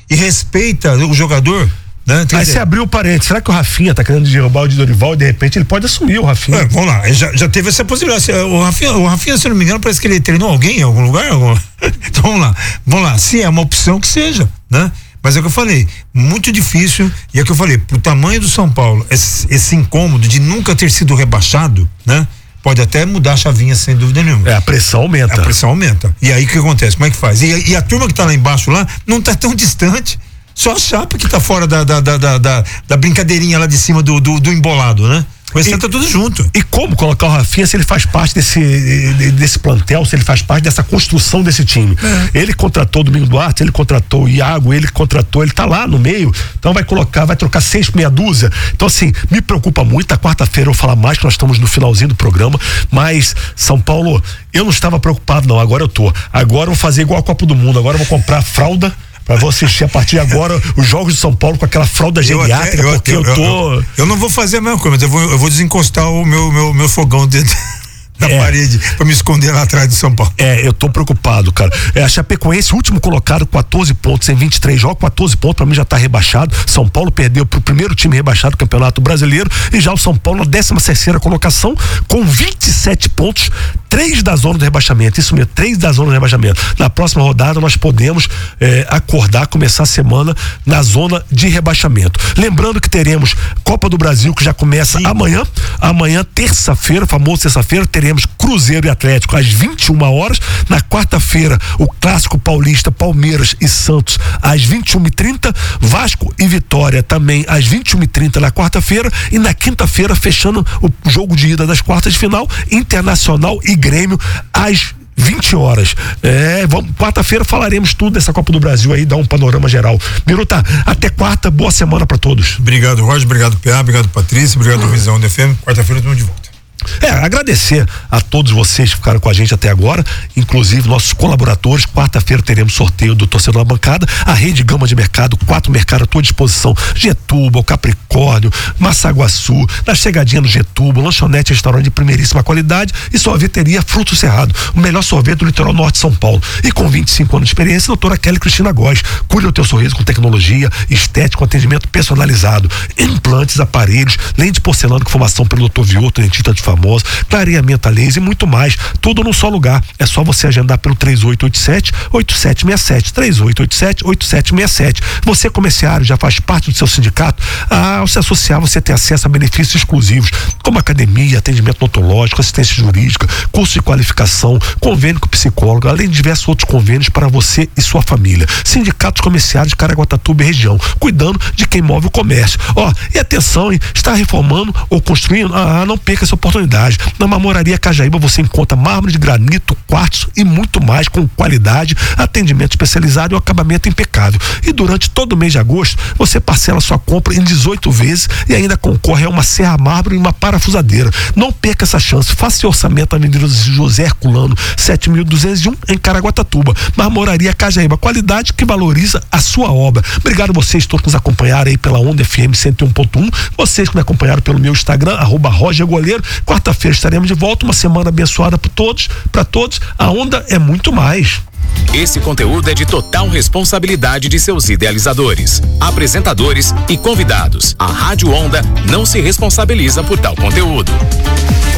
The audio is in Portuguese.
e respeita o jogador, né? Aí você abriu o parênteses, será que o Rafinha tá querendo derrubar o de Dorival e de repente ele pode assumir o Rafinha? Vamos lá, já teve essa possibilidade. O Rafinha, se eu não me engano, parece que ele treinou alguém em algum lugar. Então vamos lá, se é uma opção que seja, né? Mas é o que eu falei, muito difícil, e é o que eu falei, pro tamanho do São Paulo, esse incômodo de nunca ter sido rebaixado, né? Pode até mudar a chavinha, sem dúvida nenhuma. A pressão aumenta. E aí o que acontece? Como é que faz? E a turma que tá lá embaixo lá não tá tão distante. Só a chapa que tá fora da brincadeirinha lá de cima do embolado, né? O restante tá tudo junto. E como colocar o Rafinha se ele faz parte desse plantel, se ele faz parte dessa construção desse time? Ele contratou o Domingo Duarte, ele contratou o Iago, ele tá lá no meio, então vai trocar 6 por meia dúzia. Então assim, me preocupa muito. A quarta-feira eu vou falar mais, que nós estamos no finalzinho do programa, mas São Paulo, eu não estava preocupado não, agora eu tô. Agora eu vou fazer igual a Copa do Mundo, agora eu vou comprar fralda pra você assistir a partir de agora os jogos de São Paulo com aquela fralda geriátrica, porque eu tô... Eu não vou fazer a mesma coisa, mas eu vou desencostar o meu fogão dentro da parede pra me esconder lá atrás de São Paulo. Eu tô preocupado, cara. A Chapecoense, último colocado, 14 pontos em 23 jogos, 14 pontos, pra mim já tá rebaixado. São Paulo perdeu pro primeiro time rebaixado do Campeonato Brasileiro, e já o São Paulo na 16ª colocação com 27 pontos, 3 da zona do rebaixamento, isso mesmo, 3 da zona do rebaixamento. Na próxima rodada nós podemos começar a semana na zona de rebaixamento. Lembrando que teremos Copa do Brasil, que já começa amanhã, terça-feira, famoso terça-feira, teremos Cruzeiro e Atlético às 21 horas. Na quarta-feira, o clássico paulista, Palmeiras e Santos às 21h30, Vasco e Vitória também às 21h30 na quarta-feira, e na quinta-feira, fechando o jogo de ida das quartas de final, Internacional e Grêmio às 20 horas. Quarta-feira falaremos tudo dessa Copa do Brasil aí, dar um panorama geral. Biruta, até quarta, boa semana pra todos. Obrigado, Roger, obrigado, PA, obrigado, Patrícia, obrigado, Visão da FM. Quarta-feira estamos de volta. Agradecer a todos vocês que ficaram com a gente até agora, inclusive nossos colaboradores. Quarta-feira teremos sorteio do Torcedor da Bancada, a Rede Gama de Mercado, 4 mercados à tua disposição: Getúbal, Capricórnio, Massaguaçu, na chegadinha no Getúbal, lanchonete, restaurante de primeiríssima qualidade, e sorveteria Fruto Cerrado, o melhor sorvete do litoral norte de São Paulo. E com 25 anos de experiência, doutora Kelly Cristina Góes. Cuide do teu sorriso com tecnologia, estético, atendimento personalizado, implantes, aparelhos, lente de porcelana com formação pelo doutor Vioto, dentista de famoso, clareamento a laser e muito mais, tudo num só lugar. É só você agendar pelo 3887-8767, 3887-8767. Você, comerciário, já faz parte do seu sindicato? Ao se associar, você tem acesso a benefícios exclusivos, como academia, atendimento odontológico, assistência jurídica, curso de qualificação, convênio com psicólogo, além de diversos outros convênios para você e sua família. Sindicatos Comerciários de Caraguatatuba e região, cuidando de quem move o comércio. E atenção, hein? Está reformando ou construindo? Não perca essa oportunidade. Na Marmoraria Cajaíba você encontra mármore de granito, quartzo e muito mais, com qualidade, atendimento especializado e um acabamento impecável. E durante todo o mês de agosto você parcela sua compra em 18 vezes e ainda concorre a uma serra mármore e uma parafusadeira. Não perca essa chance. Faça seu orçamento na Avenida José Herculano 7201 em Caraguatatuba. Marmoraria Cajaíba, qualidade que valoriza a sua obra. Obrigado a vocês todos que nos acompanharam aí pela Onda FM 101.1, vocês que me acompanharam pelo meu Instagram, @RogerGoleiro. Quarta-feira estaremos de volta, uma semana abençoada para todos. A Onda é muito mais. Esse conteúdo é de total responsabilidade de seus idealizadores, apresentadores e convidados. A Rádio Onda não se responsabiliza por tal conteúdo.